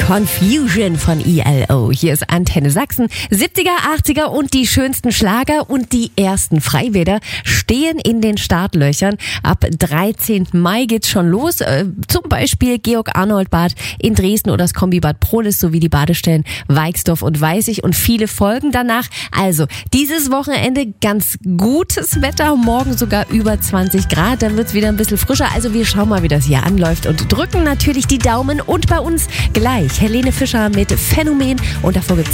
Confusion von ELO. Hier ist Antenne Sachsen. 70er, 80er und die schönsten Schlager und die ersten Freibäder stehen in den Startlöchern. Ab 13. Mai geht's schon los. Zum Beispiel Georg-Arnold-Bad in Dresden oder das Kombibad Prohlis sowie die Badestellen Weixdorf und Weißig und viele folgen danach. Also dieses Wochenende ganz gutes Wetter, morgen sogar über 20 Grad. Dann wird's wieder ein bisschen frischer. Also wir schauen mal, wie das hier anläuft und drücken natürlich die Daumen. Und bei uns gleich Helene Fischer mit Phänomen und davor gibt's